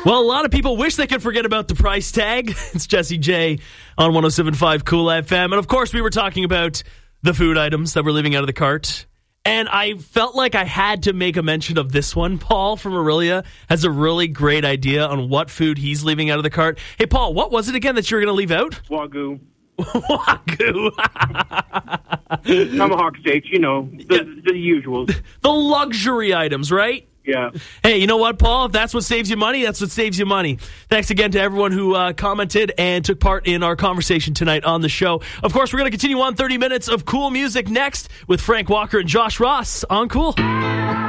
Well, a lot of people wish they could forget about the price tag. It's Jesse J on 107.5 Cool FM. And of course, we were talking about the food items that we're leaving out of the cart. And I felt like I had to make a mention of this one. Paul from Aurelia has a really great idea on what food he's leaving out of the cart. Hey, Paul, what was it again that you were going to leave out? Wagyu. Wagyu. Tomahawk steaks, the usuals. The luxury items, right? Yeah. Hey, you know what, Paul? If that's what saves you money, that's what saves you money. Thanks again to everyone who commented and took part in our conversation tonight on the show. Of course, we're going to continue on 30 minutes of cool music next with Frank Walker and Josh Ross on Cool.